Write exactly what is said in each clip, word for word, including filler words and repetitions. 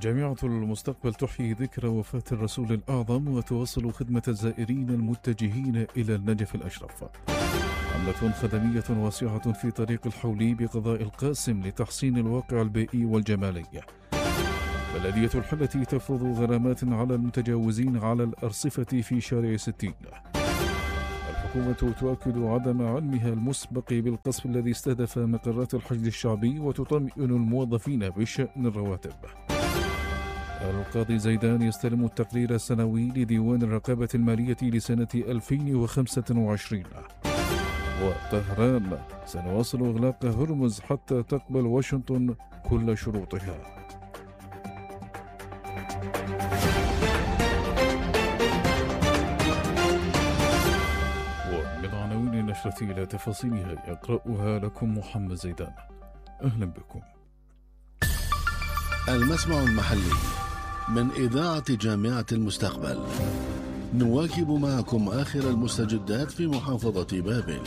جامعة المستقبل تحيي ذكرى وفاة الرسول الأعظم وتواصل خدمة الزائرين المتجهين إلى النجف الأشرف. حملة خدمية واسعة في طريق الحولي بقضاء القاسم لتحسين الواقع البيئي والجمالي. بلدية الحلة تفرض غرامات على المتجاوزين على الأرصفة في شارع ستين. الحكومة تؤكد عدم علمها المسبق بالقصف الذي استهدف مقرات الحشد الشعبي وتطمئن الموظفين بشأن الرواتب. القاضي زيدان يستلم التقرير السنوي لديوان الرقابة المالية لسنة ألفين وخمسة وعشرين. وطهران: سنواصل إغلاق هرمز حتى تقبل واشنطن كل شروطها. ومن عناوين النشرة إلى تفاصيلها يقرأها لكم محمد زيدان. أهلا بكم. المسمع المحلي من إذاعة جامعة المستقبل، نواكب معكم آخر المستجدات في محافظة بابل.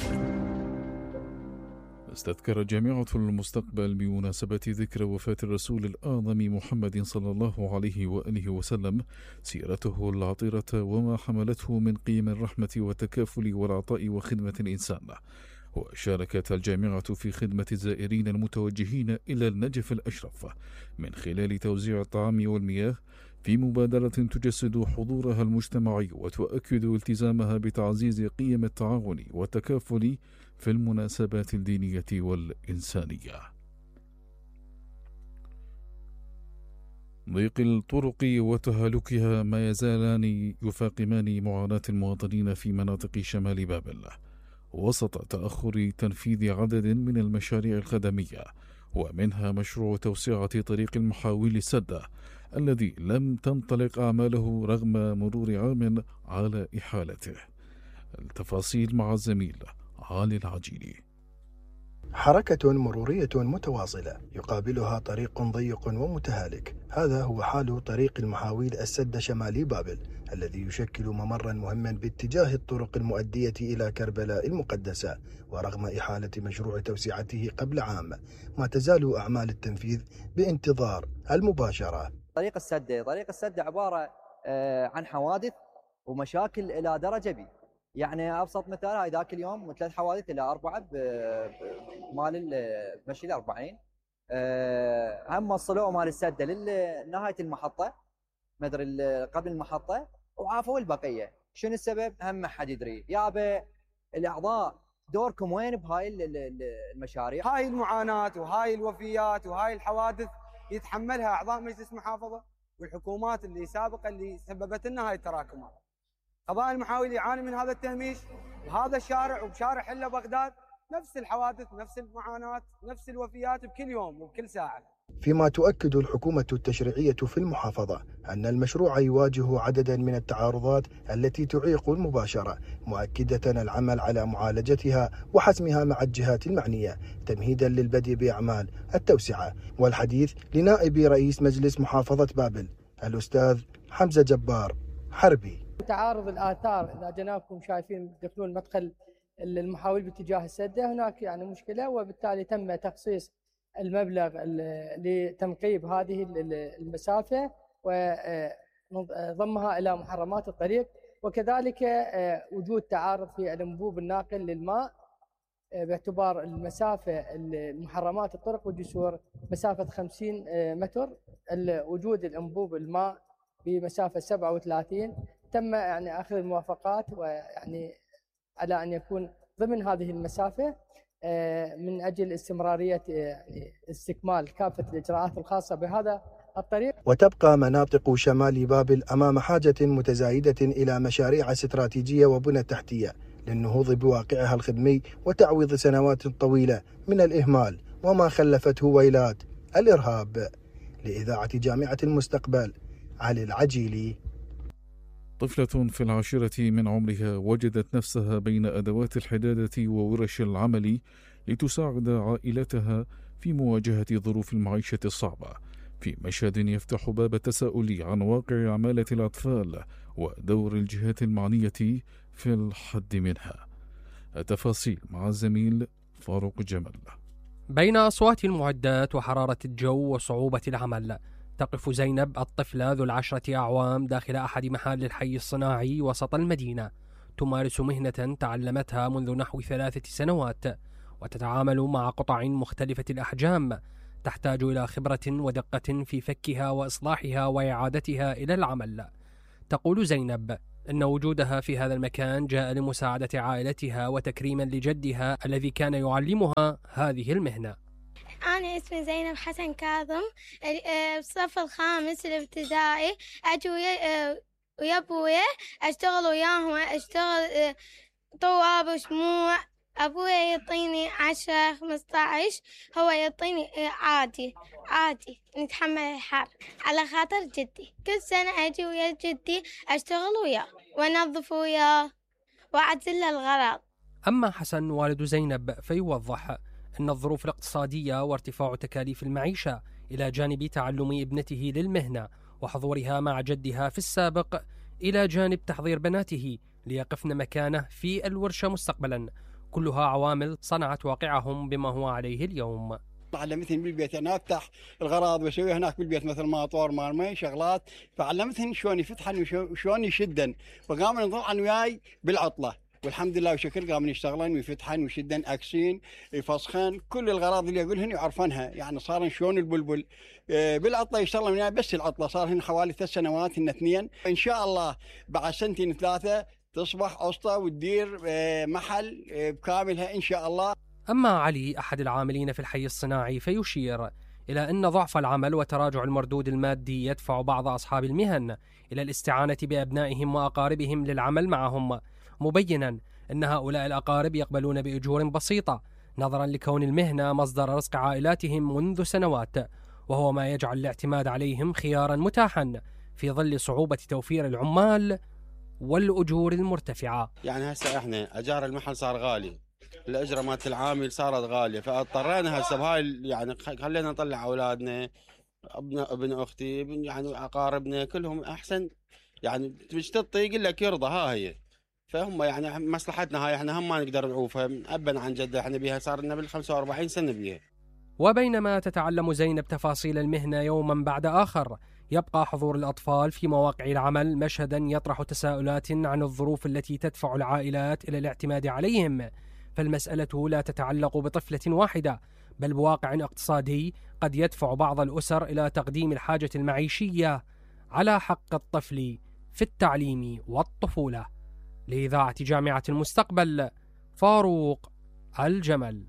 استذكرت جامعة المستقبل بمناسبة ذكرى وفاة الرسول الأعظم محمد صلى الله عليه وآله وسلم سيرته العطرة وما حملته من قيم الرحمة والتكافل والعطاء وخدمة الإنسان. وشاركت الجامعة في خدمة الزائرين المتوجهين إلى النجف الأشرف من خلال توزيع الطعام والمياه في مبادرة تجسد حضورها المجتمعي وتؤكد التزامها بتعزيز قيم التعاون والتكافل في المناسبات الدينية والإنسانية. ضيق الطرق وتهالكها ما يزالان يفاقمان معاناة المواطنين في مناطق شمال بابل وسط تأخر تنفيذ عدد من المشاريع الخدمية، ومنها مشروع توسعة طريق المحاويل السدة الذي لم تنطلق أعماله رغم مرور عام على إحالته. التفاصيل مع الزميل علي العجيلي. حركة مرورية متواصلة يقابلها طريق ضيق ومتهالك، هذا هو حال طريق المحاويل السد شمالي بابل الذي يشكل ممرا مهما باتجاه الطرق المؤدية إلى كربلاء المقدسة. ورغم إحالة مشروع توسعته قبل عام، ما تزال أعمال التنفيذ بانتظار المباشرة. طريق السد طريق السد عبارة عن حوادث ومشاكل إلى درجة بي، يعني أبسط مثال هاي ذاك اليوم ثلاث حوادث إلى أربعة بمال المشي الأربعين، هم وصلوه مال السد لنهاية المحطة مدري قبل المحطة وعافوا البقية. شنو السبب؟ هم ما حد يدري. يابا الأعضاء دوركم وين بهاي المشاريع؟ هاي المعاناة وهاي الوفيات وهاي الحوادث يتحملها أعضاء مجلس محافظة والحكومات اللي سابقة اللي سببت لنا هاي التراكمات. قضاء المحاويل يعاني من هذا التهميش، وهذا الشارع وبشارع حلة بغداد نفس الحوادث نفس المعاناة نفس الوفيات بكل يوم وبكل ساعة. فيما تؤكد الحكومة التشريعية في المحافظة أن المشروع يواجه عددا من التعارضات التي تعيق المباشرة، مؤكدة العمل على معالجتها وحسمها مع الجهات المعنية تمهيدا للبدء بأعمال التوسعة. والحديث لنائب رئيس مجلس محافظة بابل الأستاذ حمزة جبار حربي. تعارض الآثار، إذا جنابكم شايفين تدخلون مدخل المحاويل باتجاه السدة هناك يعني مشكلة، وبالتالي تم تخصيص المبلغ لتنقيب هذه المسافة وضمها إلى محرمات الطريق، وكذلك وجود تعارض في الأنبوب الناقل للماء باعتبار المسافة المحرمات الطرق والجسور مسافة خمسين متر، وجود الأنبوب الماء بمسافة سبعة وثلاثين. تم يعني أخذ الموافقات ويعني على أن يكون ضمن هذه المسافة من أجل استمرارية استكمال كافة الإجراءات الخاصة بهذا الطريق. وتبقى مناطق شمال بابل أمام حاجة متزايدة إلى مشاريع استراتيجية وبنى تحتية للنهوض بواقعها الخدمي وتعويض سنوات طويلة من الإهمال وما خلفته ويلات الإرهاب. لإذاعة جامعة المستقبل علي العجيلي. طفلة في العاشرة من عمرها وجدت نفسها بين أدوات الحدادة وورش العمل لتساعد عائلتها في مواجهة ظروف المعيشة الصعبة، في مشهد يفتح باب التساؤل عن واقع عمالة الأطفال ودور الجهات المعنية في الحد منها. التفاصيل مع الزميل فاروق جمل. بين أصوات المعدات وحرارة الجو وصعوبة العمل، تقف زينب الطفلة ذو العشرة أعوام داخل أحد محال الحي الصناعي وسط المدينة، تمارس مهنة تعلمتها منذ نحو ثلاثة سنوات، وتتعامل مع قطع مختلفة الأحجام تحتاج إلى خبرة ودقة في فكها وإصلاحها وإعادتها إلى العمل. تقول زينب إن وجودها في هذا المكان جاء لمساعدة عائلتها وتكريما لجدها الذي كان يعلمها هذه المهنة. أنا اسمي زينب حسن كاظم، بالصف الخامس الابتدائي. أجي ويا أبويا أشتغل وياهم، أشتغل طواب وشموع. أبويا يعطيني عشرة خمسة عشر، هو يعطيني عادي عادي نتحمل الحر على خاطر جدي. كل سنة أجي ويا جدي أشتغل وياه وأنظف وياه وأعزل له الغراض. أما حسن والد زينب فيوضح أن الظروف الاقتصادية وارتفاع تكاليف المعيشة إلى جانب تعلم ابنته للمهنة وحضورها مع جدها في السابق، إلى جانب تحضير بناته ليقفن مكانه في الورشة مستقبلا، كلها عوامل صنعت واقعهم بما هو عليه اليوم. علمتهن بالبيت أنا أفتح الغراض وأسوي هناك بالبيت مثل ما طور مال ماء شغلات، فعلمتهن شلون يفتحن وشلون يشدن، وقامن طبعا وياي بالعطلة والحمد لله وشكر قامن يشتغلن ويفتحن ويشدن أكسين يفسخن كل الغراض اللي أقولهن يعرفنها، يعني صارن شلون البلبل بالعطلة يشتغلن وياي. بس العطلة صارهن حوالي ثلاث سنوات هن اثنين، إن شاء الله بعد سنتين ثلاثة تصبح أسطى وتدير محل بكاملها إن شاء الله. أما علي أحد العاملين في الحي الصناعي فيشير إلى أن ضعف العمل وتراجع المردود المادي يدفع بعض أصحاب المهن إلى الاستعانة بأبنائهم وأقاربهم للعمل معهم، مبينا أن هؤلاء الأقارب يقبلون بأجور بسيطة نظرا لكون المهنة مصدر رزق عائلاتهم منذ سنوات، وهو ما يجعل الاعتماد عليهم خيارا متاحا في ظل صعوبة توفير العمال والأجور المرتفعة. يعني هسه احنا أجار المحل صار غالي، الأجرة مالت العامل صارت غالية، فاضطرينا هسه بهاي يعني خلينا نطلع أولادنا، ابن ابن أختي يعني أقاربنا كلهم أحسن، يعني تطي يقول لك يرضى ها هي، فهم يعني مصلحتنا هاي احنا هم ما نقدر نعوفها أبا عن جد، احنا بيها صار لنا بالخمسة وأربعين سنة بيها. وبينما تتعلم زينب تفاصيل المهنة يوما بعد آخر، يبقى حضور الأطفال في مواقع العمل مشهدا يطرح تساؤلات عن الظروف التي تدفع العائلات إلى الاعتماد عليهم، فالمسألة لا تتعلق بطفلة واحدة، بل بواقع اقتصادي قد يدفع بعض الأسر إلى تقديم الحاجة المعيشية على حق الطفل في التعليم والطفولة. لإذاعة جامعة المستقبل، فاروق الجمل.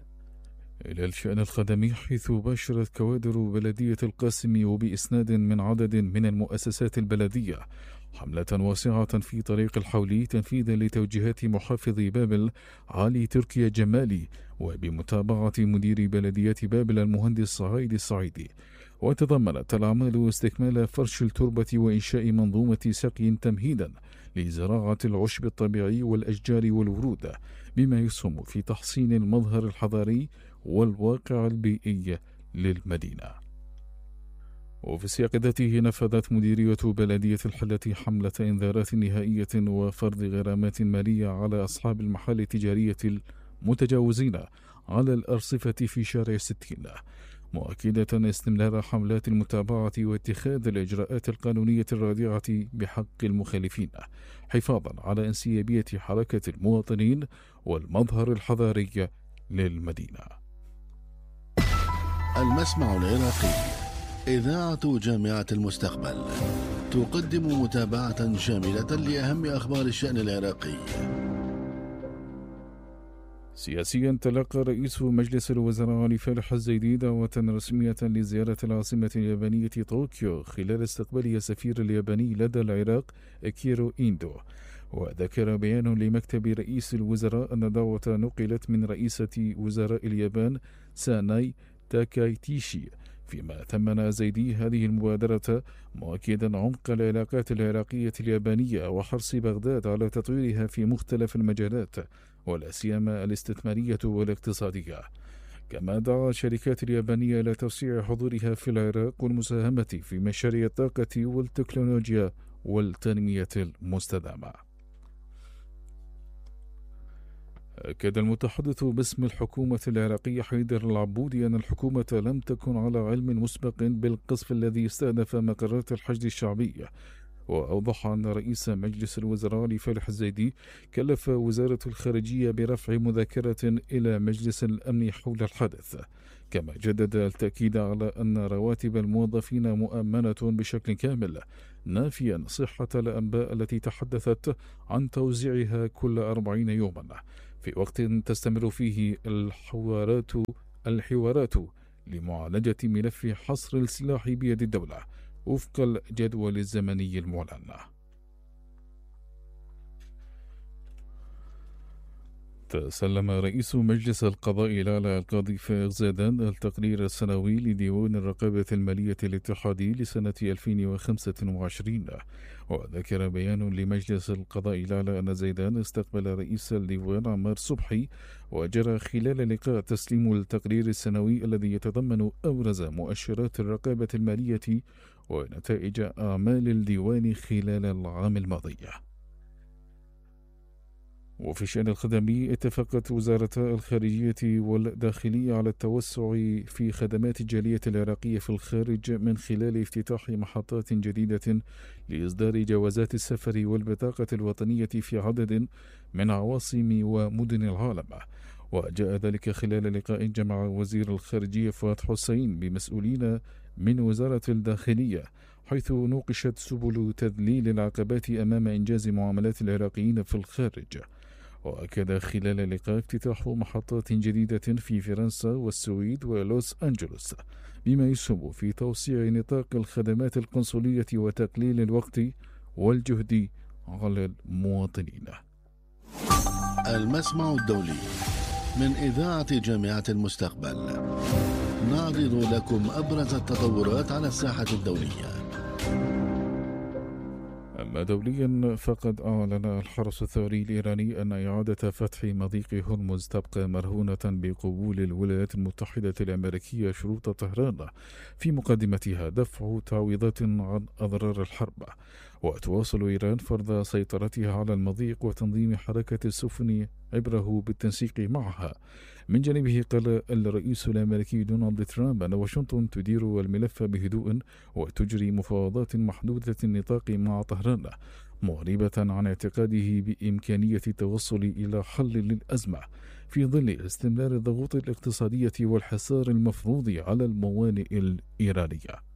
إلى الشأن الخدمي، حيث باشرت كوادر بلدية القاسم وبإسناد من عدد من المؤسسات البلدية حملة واسعة في طريق الحولي تنفيذا لتوجيهات محافظ بابل علي تركيا جمالي، وبمتابعة مدير بلدية بابل المهندس صهيد الصعيدي. وتضمنت الأعمال استكمال فرش التربة وإنشاء منظومة سقي تمهيدا لزراعة العشب الطبيعي والأشجار والورود، بما يسهم في تحسين المظهر الحضاري والواقع البيئي للمدينة. وفي سياق ذاته نفذت مديرية بلدية الحلة حملة إنذارات نهائية وفرض غرامات مالية على أصحاب المحال التجارية المتجاوزين على الأرصفة في شارع ستين، مؤكدة استمرار حملات المتابعة واتخاذ الإجراءات القانونية الرادعة بحق المخالفين، حفاظا على انسيابية حركة المواطنين والمظهر الحضاري للمدينة. المسمع العراقي، إذاعة جامعة المستقبل، تقدم متابعة شاملة لأهم أخبار الشأن العراقي. سياسيا، تلقى رئيس مجلس الوزراء علي فالح الزيدي دعوة رسمية لزيارة العاصمة اليابانية طوكيو خلال استقبالها السفير الياباني لدى العراق كيرو إيندو. وذكر بيان لمكتب رئيس الوزراء أن دعوة نقلت من رئيسة وزراء اليابان ساناي تاكايتيشي، فيما ثمن زيدي هذه المبادرة مؤكدا عمق العلاقات العراقية اليابانية وحرص بغداد على تطويرها في مختلف المجالات ولا سيما الاستثمارية والاقتصادية. كما دعا الشركات اليابانية إلى توسيع حضورها في العراق والمساهمة في مشاريع الطاقة والتكنولوجيا والتنمية المستدامة. أكد المتحدث باسم الحكومة العراقية حيدر العبودي أن الحكومة لم تكن على علم مسبق بالقصف الذي استهدف مقرات الحشد الشعبي، وأوضح أن رئيس مجلس الوزراء علي فالح الزيدي كلف وزارة الخارجية برفع مذكرة إلى مجلس الأمن حول الحادث، كما جدد التأكيد على أن رواتب الموظفين مؤمنة بشكل كامل، نافيا صحة الأنباء التي تحدثت عن توزيعها كل أربعين يوما في وقت تستمر فيه الحوارات الحوارات لمعالجة ملف حصر السلاح بيد الدولة وفق الجدول الزمني المعلن. تسلم رئيس مجلس القضاء الأعلى القاضي فائق زادان التقرير السنوي لديوان الرقابة المالية الاتحادي لسنة ألفين وخمسة وعشرين، وذكر بيان لمجلس القضاء الأعلى أن زيدان استقبل رئيس الديوان عمار صبحي، وجرى خلال اللقاء تسليم التقرير السنوي الذي يتضمن أبرز مؤشرات الرقابة المالية ونتائج أعمال الديوان خلال العام الماضي. وفي الشأن الخدمي، اتفقت وزارتا الخارجية والداخلية على التوسع في خدمات الجالية العراقية في الخارج من خلال افتتاح محطات جديدة لإصدار جوازات السفر والبطاقة الوطنية في عدد من عواصم ومدن العالم. وجاء ذلك خلال لقاء جمع وزير الخارجية فؤاد حسين بمسؤولين من وزارة الداخلية، حيث نوقشت سبل تذليل العقبات أمام إنجاز معاملات العراقيين في الخارج. وأكد خلال اللقاء افتتاح محطات جديدة في فرنسا والسويد ولوس أنجلوس، بما يسهم في توسيع نطاق الخدمات القنصلية وتقليل الوقت والجهد على المواطنين. المسمع الدولي من إذاعة جامعة المستقبل، نعرض لكم أبرز التطورات على الساحة الدولية. أما دوليا، فقد أعلن الحرس الثوري الإيراني أن إعادة فتح مضيق هرمز تبقى مرهونة بقبول الولايات المتحدة الأمريكية شروط طهران، في مقدمتها دفع تعويضات عن أضرار الحرب. وتواصل إيران فرض سيطرتها على المضيق وتنظيم حركة السفن عبره بالتنسيق معها. من جانبه، قال الرئيس الأمريكي دونالد ترامب أن واشنطن تدير الملف بهدوء وتجري مفاوضات محدودة النطاق مع طهران، معربة عن اعتقاده بإمكانية التوصل إلى حل للأزمة في ظل استمرار الضغوط الاقتصادية والحصار المفروض على الموانئ الإيرانية.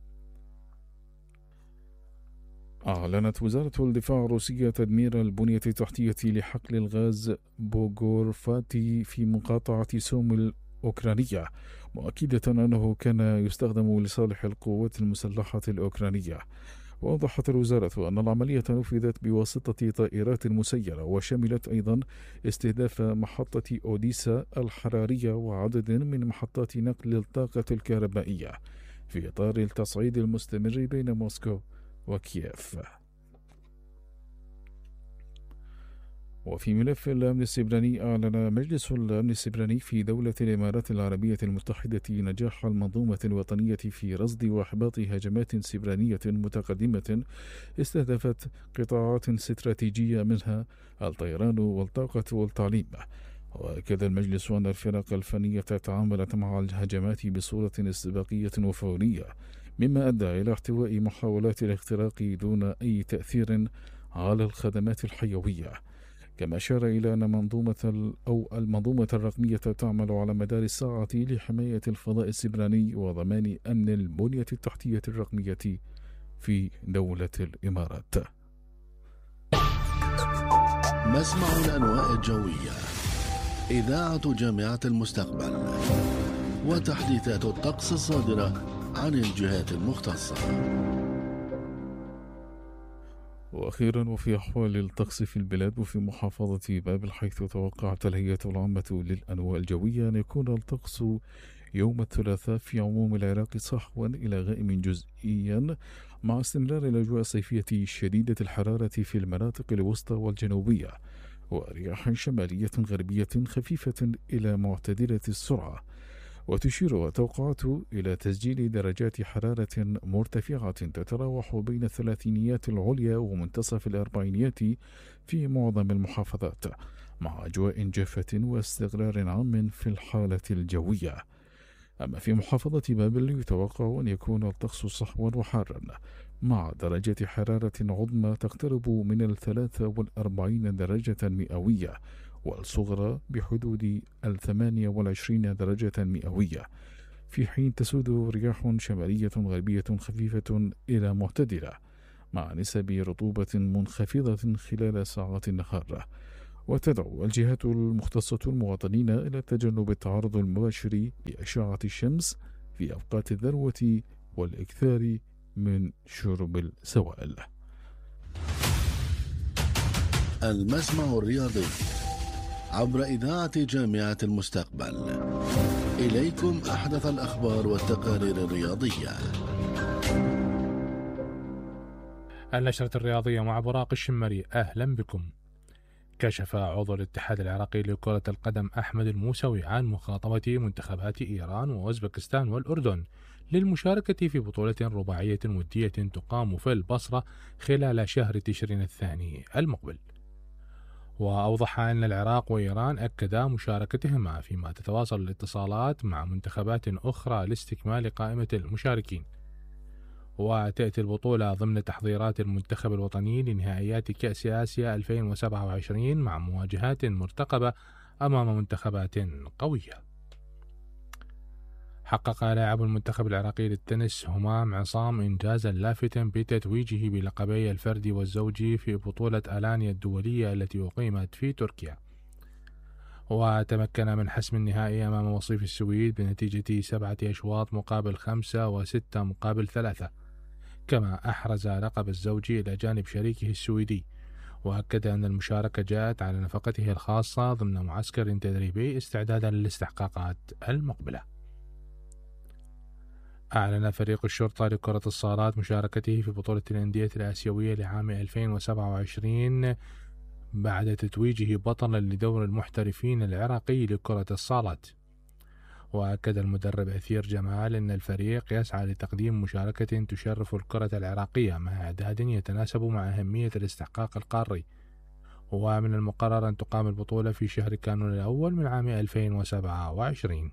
أعلنت وزارة الدفاع الروسية تدمير البنية التحتية لحقل الغاز بوغورفاتي في مقاطعة سوم الأوكرانية، مؤكدة أنه كان يستخدم لصالح القوات المسلحة الأوكرانية. وأوضحت الوزارة أن العملية نفذت بواسطة طائرات مسيرة، وشملت أيضا استهداف محطة أوديسا الحرارية وعدد من محطات نقل الطاقة الكهربائية في إطار التصعيد المستمر بين موسكو وكييف. وفي ملف الأمن السيبراني، أعلن مجلس الأمن السيبراني في دولة الإمارات العربية المتحدة نجاح المنظومة الوطنية في رصد وإحباط هجمات سيبرانية متقدمة استهدفت قطاعات استراتيجية منها الطيران والطاقة والتعليم. وأكد المجلس أن الفرق الفنية تعاملت مع الهجمات بصورة استباقية وفورية، مما أدى إلى احتواء محاولات الاختراق دون أي تأثير على الخدمات الحيوية. كما أشار إلى أن منظومة أو المنظومة الرقمية تعمل على مدار الساعة لحماية الفضاء السيبراني وضمان أمن البنية التحتية الرقمية في دولة الإمارات. مسمع الأنواء الجوية، إذاعة جامعة المستقبل، وتحديثات الطقس الصادرة عن الجهات المختصة. وأخيرا، وفي أحوال الطقس في البلاد، وفي محافظة بابل، حيث توقعت الهيئة العامة للأنواء الجوية أن يكون الطقس يوم الثلاثاء في عموم العراق صحوا إلى غائم جزئيا، مع استمرار الأجواء الصيفية شديدة الحرارة في المناطق الوسطى والجنوبية، ورياح شمالية غربية خفيفة إلى معتدلة السرعة. وتشير التوقعات إلى تسجيل درجات حرارة مرتفعة تتراوح بين الثلاثينيات العليا ومنتصف الأربعينيات في معظم المحافظات، مع أجواء جافة واستقرار عام في الحالة الجوية. أما في محافظة بابل يتوقع أن يكون الطقس صحوا وحارا مع درجة حرارة عظمى تقترب من الثلاثة والأربعين درجة مئوية، والصغرى بحدود الثمانية والعشرين درجة مئوية، في حين تسود رياح شمالية غربية خفيفة إلى معتدلة مع نسب رطوبة منخفضة خلال ساعات النهار. وتدعو الجهات المختصة المواطنين إلى تجنب التعرض المباشر لأشعة الشمس في أوقات الذروة والإكثار من شرب السوائل. المسمع الرياضي عبر إذاعة جامعة المستقبل. إليكم أحدث الأخبار والتقارير الرياضية. النشرة الرياضية مع براق الشمري، أهلا بكم. كشف عضو الاتحاد العراقي لكرة القدم أحمد الموسوي عن مخاطبة منتخبات إيران وأوزبكستان والأردن للمشاركة في بطولة رباعية ودية تقام في البصرة خلال شهر تشرين الثاني المقبل. وأوضح أن العراق وإيران أكدا مشاركتهما، فيما تتواصل الاتصالات مع منتخبات أخرى لاستكمال قائمة المشاركين. وتأتي البطولة ضمن تحضيرات المنتخب الوطني لنهائيات كأس آسيا ألفين وسبعة وعشرين مع مواجهات مرتقبة أمام منتخبات قوية. حقق لاعب المنتخب العراقي للتنس همام عصام إنجازا لافتا بتتويجه بلقبي الفردي والزوجي في بطولة ألانيا الدولية التي أقيمت في تركيا، وتمكن من حسم النهائي أمام وصيف السويد بنتيجة سبعة أشواط مقابل خمسة وستة مقابل ثلاثة، كما أحرز لقب الزوجي إلى جانب شريكه السويدي. وأكد أن المشاركة جاءت على نفقته الخاصة ضمن معسكر تدريبي استعدادا للاستحقاقات المقبلة. أعلن فريق الشرطة لكرة الصالات مشاركته في بطولة الأندية الآسيوية لعام ألفين وسبعة وعشرين بعد تتويجه بطلا لدور المحترفين العراقي لكرة الصالات. وأكد المدرب أثير جمال أن الفريق يسعى لتقديم مشاركة تشرف الكرة العراقية مع إعداد يتناسب مع أهمية الاستحقاق القاري. ومن المقرر أن تقام البطولة في شهر كانون الأول من عام ألفين وسبعة وعشرين.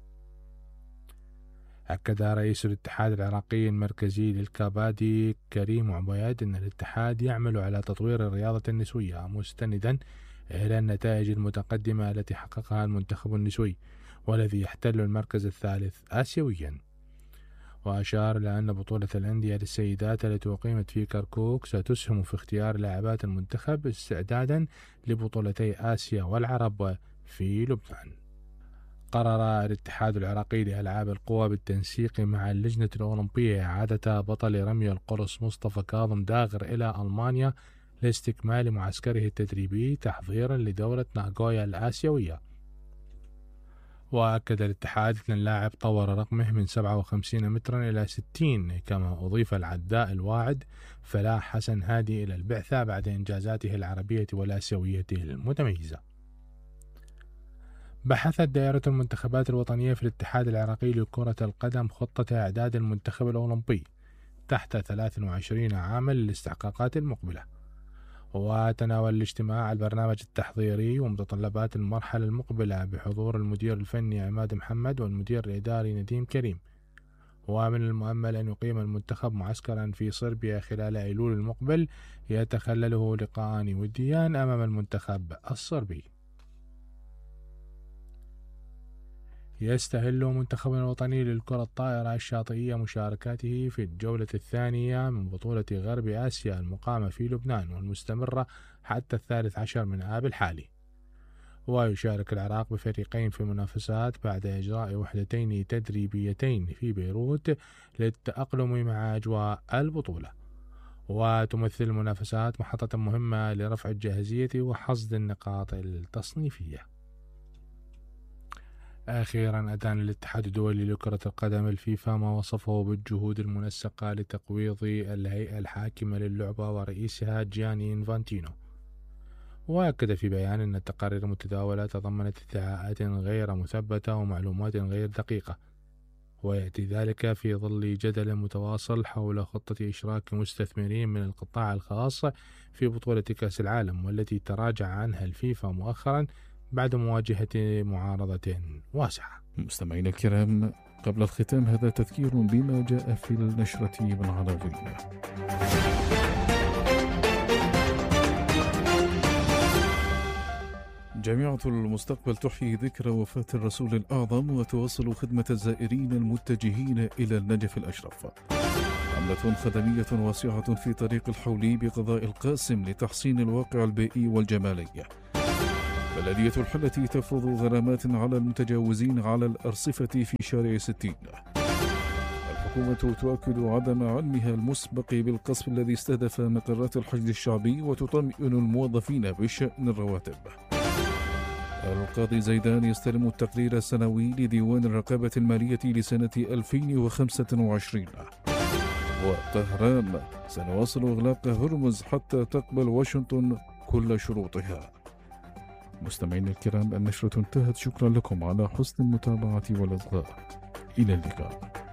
أكد رئيس الاتحاد العراقي المركزي للكبادي كريم عبيد أن الاتحاد يعمل على تطوير الرياضة النسوية، مستندا إلى النتائج المتقدمة التي حققها المنتخب النسوي والذي يحتل المركز الثالث آسيويا. وأشار إلى أن بطولة الأندية للسيدات التي أقيمت في كركوك ستسهم في اختيار لاعبات المنتخب استعدادا لبطولتي آسيا والعرب في لبنان. قرر الاتحاد العراقي لألعاب القوى بالتنسيق مع اللجنة الأولمبية إعادة بطل رمي القرص مصطفى كاظم داغر إلى ألمانيا لاستكمال معسكره التدريبي تحضيرا لدورة ناغويا الآسيوية. وأكد الاتحاد أن اللاعب طور رقمه من سبعة وخمسين مترا إلى ستين، كما أضيف العداء الواعد فلاح حسن هادي إلى البعثة بعد إنجازاته العربية والآسيوية المتميزة. بحثت دائرة المنتخبات الوطنية في الاتحاد العراقي لكرة القدم خطة إعداد المنتخب الأولمبي تحت ثلاث وعشرين عاما للاستحقاقات المقبلة. وتناول الاجتماع البرنامج التحضيري ومتطلبات المرحلة المقبلة بحضور المدير الفني عماد محمد والمدير الإداري نديم كريم. ومن المؤمل أن يقيم المنتخب معسكرا في صربيا خلال أيلول المقبل يتخلله لقاءان وديان أمام المنتخب الصربي. يستهل منتخبنا الوطني للكرة الطائرة الشاطئية مشاركاته في الجولة الثانية من بطولة غرب آسيا المقامة في لبنان والمستمرة حتى الثالث عشر من آب الحالي. ويشارك العراق بفريقين في المنافسات بعد إجراء وحدتين تدريبيتين في بيروت للتأقلم مع أجواء البطولة. وتمثل المنافسات محطة مهمة لرفع الجاهزية وحصد النقاط التصنيفية. أخيرا أدان الاتحاد الدولي لكرة القدم الفيفا ما وصفه بالجهود المنسقة لتقويض الهيئة الحاكمة للعبة ورئيسها جياني إنفانتينو. وأكد في بيان أن التقارير المتداولة تضمنت ادعاءات غير مثبتة ومعلومات غير دقيقة. ويأتي ذلك في ظل جدل متواصل حول خطة إشراك مستثمرين من القطاع الخاص في بطولة كأس العالم، والتي تراجع عنها الفيفا مؤخرا بعد مواجهة معارضة واسعة. مستمعينا الكرام، قبل الختام هذا تذكير بما جاء في النشرة بالعناوين. جامعة المستقبل تحيي ذكرى وفاة الرسول الأعظم وتواصل خدمة الزائرين المتجهين إلى النجف الأشرف. حملة خدمية واسعة في طريق الحولي بقضاء القاسم لتحسين الواقع البيئي والجمالي. بلدية الحلة تفرض غرامات على المتجاوزين على الأرصفة في شارع ستين. الحكومة تؤكد عدم علمها المسبق بالقصف الذي استهدف مقرات الحشد الشعبي وتطمئن الموظفين بشأن الرواتب. القاضي زيدان يستلم التقرير السنوي لديوان الرقابة المالية لسنة ألفين وخمسة وعشرين. وطهران: سنواصل إغلاق هرمز حتى تقبل واشنطن كل شروطها. مستمعين الكرام، النشرة انتهت. شكرا لكم على حسن المتابعة والإصغاء. إلى اللقاء.